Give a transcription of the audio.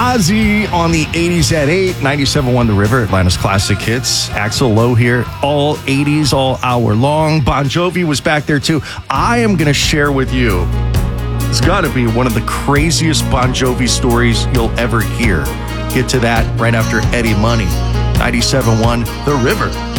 Ozzy on the 80s at 8, 97.1 The River, Atlanta's classic hits. Axl Lowe here, all 80s, all hour long. Bon Jovi was back there too. I am going to share with you, it's got to be one of the craziest Bon Jovi stories you'll ever hear. Get to that right after Eddie Money, 97.1 The River.